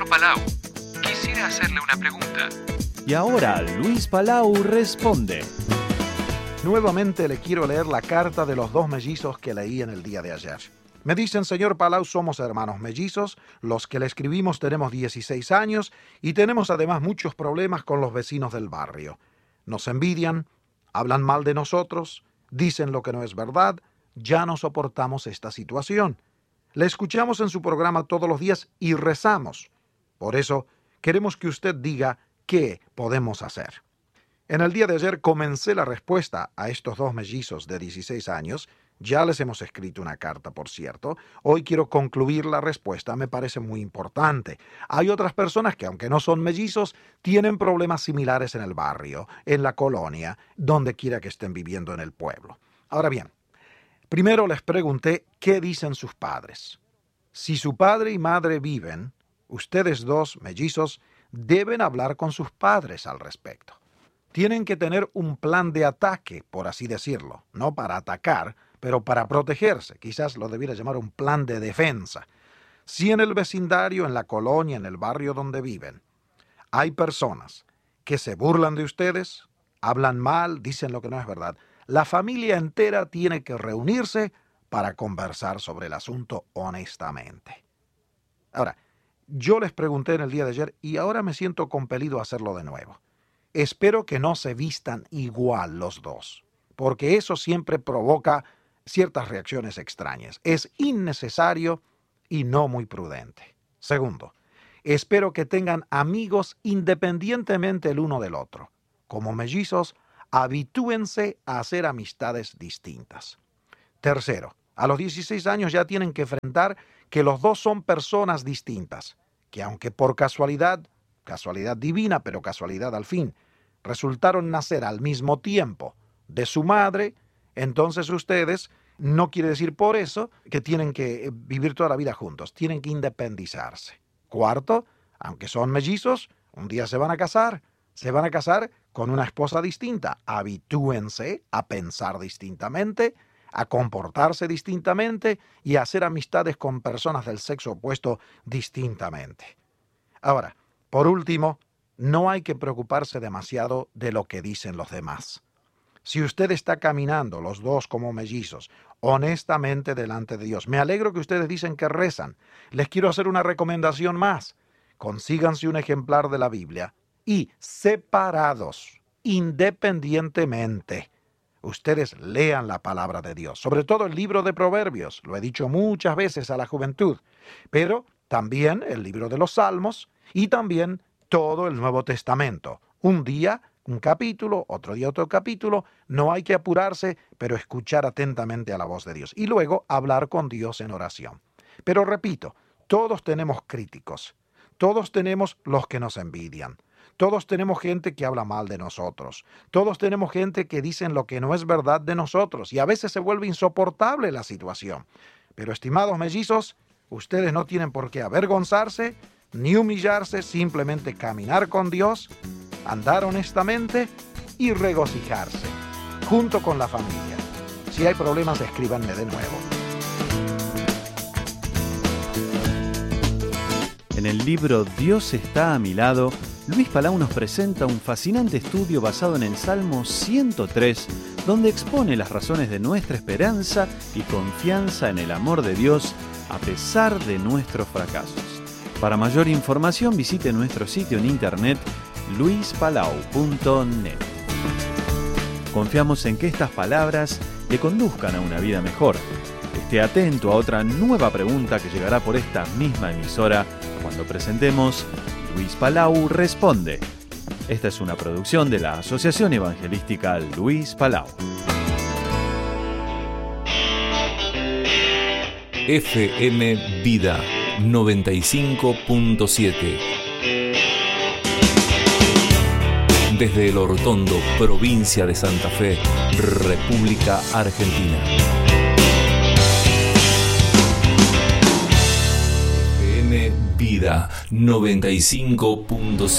Palau. Quisiera hacerle una pregunta. Y ahora Luis Palau responde. Nuevamente le quiero leer la carta de los dos mellizos que leí en el día de ayer. Me dicen, señor Palau, somos hermanos mellizos, los que le escribimos tenemos 16 años y tenemos además muchos problemas con los vecinos del barrio. Nos envidian, hablan mal de nosotros, dicen lo que no es verdad, ya no soportamos esta situación. Le escuchamos en su programa todos los días y rezamos. Por eso, queremos que usted diga qué podemos hacer. En el día de ayer comencé la respuesta a estos dos mellizos de 16 años. Ya les hemos escrito una carta, por cierto. Hoy quiero concluir la respuesta, me parece muy importante. Hay otras personas que, aunque no son mellizos, tienen problemas similares en el barrio, en la colonia, donde quiera que estén viviendo en el pueblo. Ahora bien, primero les pregunté qué dicen sus padres. Si su padre y madre viven, ustedes dos mellizos deben hablar con sus padres al respecto. Tienen que tener un plan de ataque, por así decirlo, no para atacar, pero para protegerse. Quizás lo debiera llamar un plan de defensa. Si en el vecindario, en la colonia, en el barrio donde viven, hay personas que se burlan de ustedes, hablan mal, dicen lo que no es verdad, la familia entera tiene que reunirse para conversar sobre el asunto honestamente. Ahora, yo les pregunté en el día de ayer y ahora me siento compelido a hacerlo de nuevo. Espero que no se vistan igual los dos, porque eso siempre provoca ciertas reacciones extrañas. Es innecesario y no muy prudente. Segundo, espero que tengan amigos independientemente el uno del otro. Como mellizos, habitúense a hacer amistades distintas. Tercero, a los 16 años ya tienen que enfrentar que los dos son personas distintas, que aunque por casualidad divina, pero casualidad al fin, resultaron nacer al mismo tiempo de su madre, entonces ustedes, no quiere decir por eso que tienen que vivir toda la vida juntos, tienen que independizarse. Cuarto, aunque son mellizos, un día se van a casar con una esposa distinta. Habitúense a pensar distintamente, a comportarse distintamente y a hacer amistades con personas del sexo opuesto distintamente. Ahora, por último, no hay que preocuparse demasiado de lo que dicen los demás. Si usted está caminando, los dos como mellizos, honestamente delante de Dios, me alegro que ustedes dicen que rezan. Les quiero hacer una recomendación más. Consíganse un ejemplar de la Biblia y separados, independientemente, ustedes lean la palabra de Dios, sobre todo el libro de Proverbios, lo he dicho muchas veces a la juventud, pero también el libro de los Salmos y también todo el Nuevo Testamento. Un día un capítulo, otro día otro capítulo, no hay que apurarse, pero escuchar atentamente a la voz de Dios y luego hablar con Dios en oración. Pero repito, todos tenemos críticos, todos tenemos los que nos envidian, todos tenemos gente que habla mal de nosotros, todos tenemos gente que dicen lo que no es verdad de nosotros y a veces se vuelve insoportable la situación. Pero estimados mellizos, ustedes no tienen por qué avergonzarse ni humillarse, simplemente caminar con Dios, andar honestamente y regocijarse, junto con la familia. Si hay problemas, escríbanme de nuevo. En el libro Dios está a mi lado, Luis Palau nos presenta un fascinante estudio basado en el Salmo 103, donde expone las razones de nuestra esperanza y confianza en el amor de Dios a pesar de nuestros fracasos. Para mayor información visite nuestro sitio en internet luispalau.net. Confiamos en que estas palabras le conduzcan a una vida mejor. Esté atento a otra nueva pregunta que llegará por esta misma emisora cuando presentemos Luis Palau Responde. Esta es una producción de la Asociación Evangelística Luis Palau. FM Vida 95.7. Desde El Hortondo, provincia de Santa Fe, República Argentina. FM Vida 95.7.